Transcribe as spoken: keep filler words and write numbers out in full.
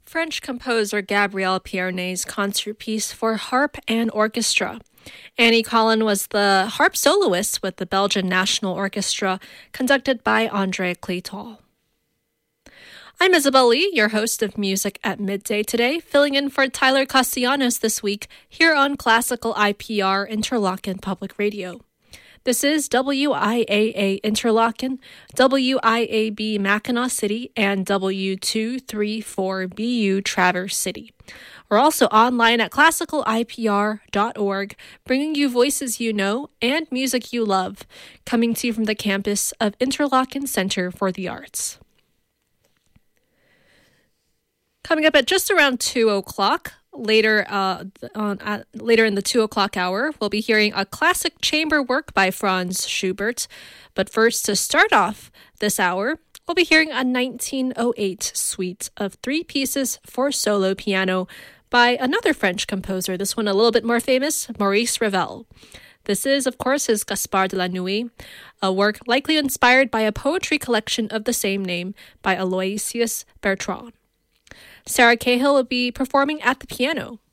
French composer Gabriel Piernet's concert piece for harp and orchestra. Annie Collin was the harp soloist with the Belgian National Orchestra, conducted by André Clétol. I'm Isabel Lee, your host of Music at Midday today, filling in for Tyler Castellanos this week here on Classical I P R Interlochen Public Radio. This is W I A A Interlochen, W I A B Mackinac City, and W two three four B U Traverse City. We're also online at classical I P R dot org, bringing you voices you know and music you love, coming to you from the campus of Interlochen Center for the Arts. Coming up at just around two o'clock, later uh, on, uh, later in the two o'clock hour, we'll be hearing a classic chamber work by Franz Schubert. But first, to start off this hour, we'll be hearing a nineteen oh eight suite of three pieces for solo piano by another French composer, this one a little bit more famous, Maurice Ravel. This is, of course, his Gaspard de la Nuit, a work likely inspired by a poetry collection of the same name by Aloysius Bertrand. Sarah Cahill will be performing at the piano.